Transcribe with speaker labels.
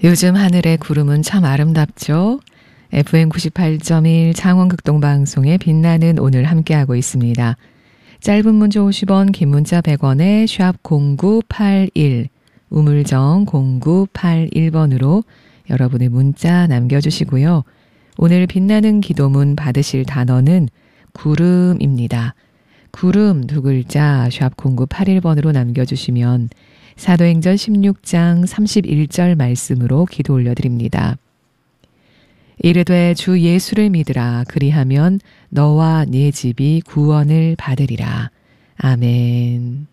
Speaker 1: 요즘 하늘의 구름은 참 아름답죠? FM 98.1 창원극동방송의 빛나는 오늘 함께하고 있습니다. 짧은 문자 50원, 긴 문자 100원에 샵 0981, 우물정 0981번으로 여러분의 문자 남겨주시고요. 오늘 빛나는 기도문 받으실 단어는 구름입니다. 구름 두 글자 샵 0981번으로 남겨주시면 사도행전 16장 31절 말씀으로 기도 올려드립니다. 이르되 주 예수를 믿으라. 그리하면 너와 네 집이 구원을 받으리라. 아멘.